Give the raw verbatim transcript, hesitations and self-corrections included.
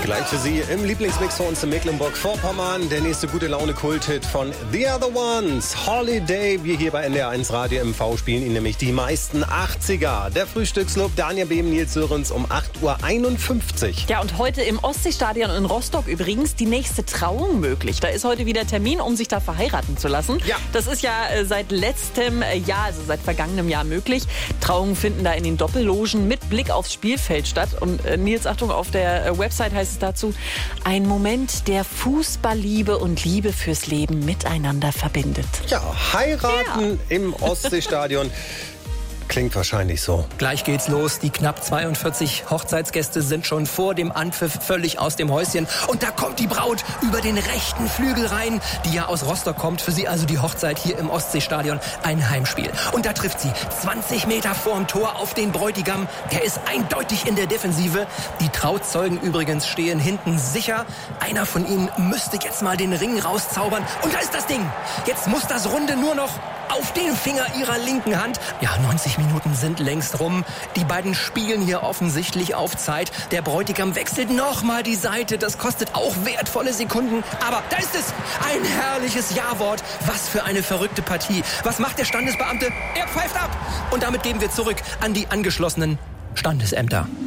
Gleich für Sie im Lieblingsmix für uns in Mecklenburg-Vorpommern. Der nächste gute Laune-Kult-Hit von The Other Ones, Holiday. Wir hier bei N D R eins Radio M V spielen Ihnen nämlich die meisten achtziger. Der Frühstücksclub, Daniel Behm, Nils Sörensen um acht Uhr einundfünfzig. Ja, und heute im Ostseestadion in Rostock übrigens die nächste Trauung möglich. Da ist heute wieder Termin, um sich da verheiraten zu lassen. Ja. Das ist ja äh, seit letztem äh, Jahr, also seit vergangenem Jahr möglich. Trauungen finden da in den Doppellogen mit Blick aufs Spielfeld statt. Und äh, Nils, Achtung, auf der äh, Website heißt es dazu, ein Moment, der Fußballliebe und Liebe fürs Leben miteinander verbindet. Ja, heiraten ja. im Ostseestadion. Klingt wahrscheinlich so. Gleich geht's los. Die knapp zweiundvierzig Hochzeitsgäste sind schon vor dem Anpfiff völlig aus dem Häuschen. Und da kommt die Braut über den rechten Flügel rein, die ja aus Rostock kommt. Für sie also die Hochzeit hier im Ostseestadion, ein Heimspiel. Und da trifft sie zwanzig Meter vorm Tor auf den Bräutigam. Der ist eindeutig in der Defensive. Die Trauzeugen übrigens stehen hinten sicher. Einer von ihnen müsste jetzt mal den Ring rauszaubern. Und da ist das Ding. Jetzt muss das Runde nur noch auf den Finger ihrer linken Hand. Ja, neunzig Minuten sind längst rum. Die beiden spielen hier offensichtlich auf Zeit. Der Bräutigam wechselt nochmal die Seite. Das kostet auch wertvolle Sekunden. Aber da ist es. Ein herrliches Ja-Wort. Was für eine verrückte Partie. Was macht der Standesbeamte? Er pfeift ab. Und damit geben wir zurück an die angeschlossenen Standesämter.